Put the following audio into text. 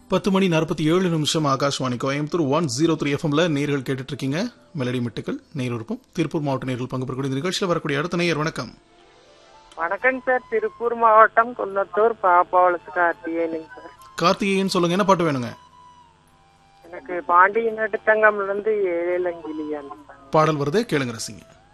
10:47 ஆகாஷ்வாணி கோயம்புத்தூர் 103 எஃப்எம்ல நேர்கள் கேட்டுட்டு இருக்கீங்க. மெலடி மிட்டுக்கள் நேரிருப்போம். திருப்பூர் மாவட்ட நேர்கள் பங்கு பெறக்கூடிய இந்த நிகழ்ச்சியில் வரக்கூடிய அடுத்த நேயர் வணக்கம். வணக்கம் சார். திருப்பூர் மாவட்டம் குன்னத்தூர் பாப்பாவளத்து கார்த்திகேயனுங்க சார். கார்த்திகேயன் சொல்லுங்க, என்ன பாட்டு வேணுங்க? எனக்கு பாண்டிய நடுத்தங்கம்ல இருந்து ஏழங்கிலியான் பாடல் வருது, கேளுங்க ரசிங்க.